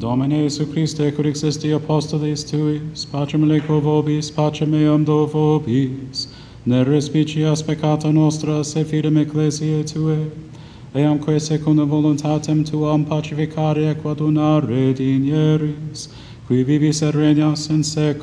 Domine Iesu Christe, cur existi apostoles tuis, pacem leco vobis, pacem eam do vobis, ne respicias peccata nostra, se fidem ecclesiae Tuae, eamque secundum voluntatem Tuam pacificare et coadunare dinieris, qui vivis et regnas in